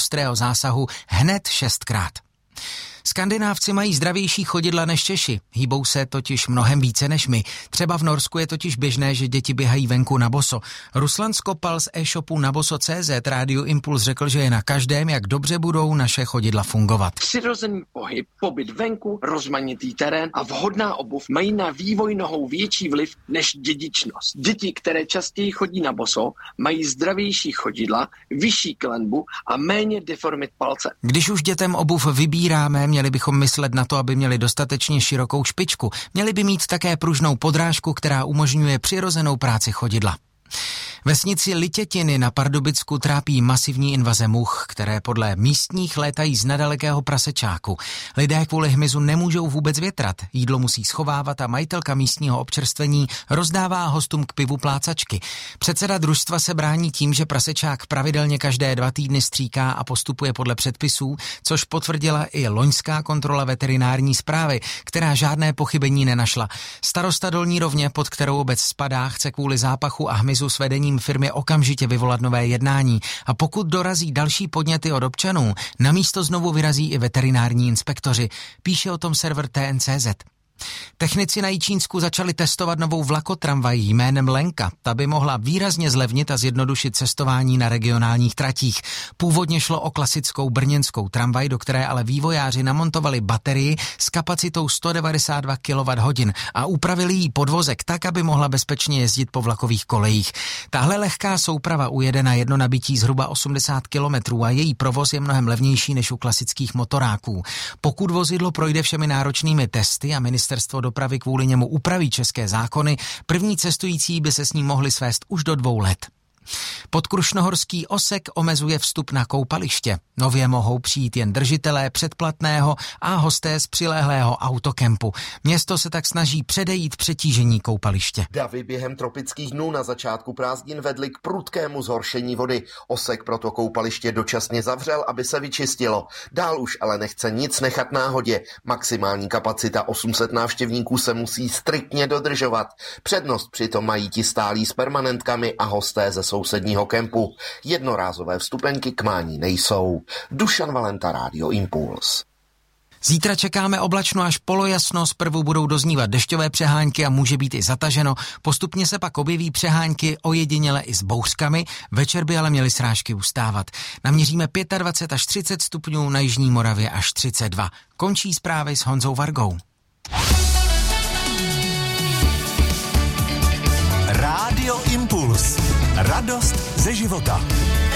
ostrého zásahu hned 6krát. Skandinávci mají zdravější chodidla než Češi, hýbou se totiž mnohem více než my. Třeba v Norsku je totiž běžné, že děti běhají venku na boso. Ruslan Skopal z e-shopu naboso.cz Rádiu Impuls řekl, že je na každém, jak dobře budou naše chodidla fungovat. Přirozený pohyb, pobyt venku, rozmanitý terén a vhodná obuv mají na vývoj nohou větší vliv než dědičnost. Děti, které častěji chodí na boso, mají zdravější chodidla, vyšší klenbu a méně deformit palce. Když už dětem obuv vybíráme, měli bychom myslet na to, aby měli dostatečně širokou špičku. Měli by mít také pružnou podrážku, která umožňuje přirozenou práci chodidla. Vesnici Litětiny na Pardubicku trápí masivní invaze much, které podle místních létají z nedalekého prasečáku. Lidé kvůli hmyzu nemůžou vůbec větrat, jídlo musí schovávat a majitelka místního občerstvení rozdává hostům k pivu plácačky. Předseda družstva se brání tím, že prasečák pravidelně každé 2 týdny stříká a postupuje podle předpisů, což potvrdila i loňská kontrola veterinární správy, která žádné pochybení nenašla. Starosta Dolní Rovně, pod kterou obec spadá, chce kvůli zápachu a hmyzu s vedením firmy okamžitě vyvolat nové jednání a pokud dorazí další podněty od občanů, na místo znovu vyrazí i veterinární inspektoři, píše o tom server TN.cz. Technici na Jičínsku začali testovat novou vlakotramvaj jménem Lenka. Ta by mohla výrazně zlevnit a zjednodušit cestování na regionálních tratích. Původně šlo o klasickou brněnskou tramvaj, do které ale vývojáři namontovali baterii s kapacitou 192 kWh a upravili jí podvozek tak, aby mohla bezpečně jezdit po vlakových kolejích. Tahle lehká souprava ujede na jedno nabití zhruba 80 km a její provoz je mnohem levnější než u klasických motoráků. Pokud vozidlo projde všemi náročnými testy a Ministerstvo dopravy kvůli němu upraví české zákony, první cestující by se s ním mohli svést už do 2 let. Podkrušnohorský Osek omezuje vstup na koupaliště. Nově mohou přijít jen držitelé předplatného a hosté z přilehlého autokempu. Město se tak snaží předejít přetížení koupaliště. Davy během tropických dnů na začátku prázdnin vedly k prudkému zhoršení vody. Osek proto koupaliště dočasně zavřel, aby se vyčistilo. Dál už ale nechce nic nechat náhodě. Maximální kapacita 800 návštěvníků se musí striktně dodržovat. Přednost přitom mají ti stálí s permanentkami a hosté ze sousedního kempu. Jednorázové vstupenky k mání nejsou. Dušan Valenta, Rádio Impuls. Zítra čekáme oblačno až polojasno, zprvu budou doznívat dešťové přehánky a může být i zataženo. Postupně se pak objeví přehánky ojediněle i s bouřkami, večer by ale měly srážky ustávat. Naměříme 25 až 30 stupňů, na jižní Moravě až 32. Končí zprávy s Honzou Vargou. Rádio Impuls. Radost ze života.